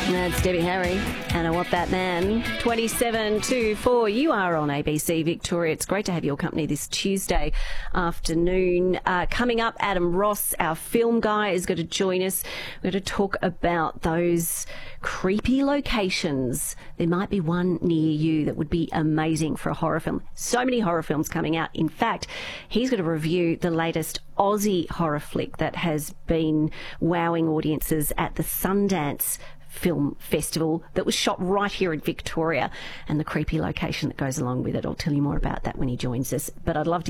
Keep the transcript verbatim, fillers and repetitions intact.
That's Debbie Harry, and I Want That Man. twenty-seven to four, you are on A B C Victoria. It's great to have your company this Tuesday afternoon. Uh, coming up, Adam Ross, our film guy, is going to join us. We're going to talk about those creepy locations. There might be one near you that would be amazing for a horror film. So many horror films coming out. In fact, he's going to review the latest Aussie horror flick that has been wowing audiences at the Sundance Film Festival, that was shot right here in Victoria, and the creepy location that goes along with it. I'll tell you more about that when he joins us. But I'd love to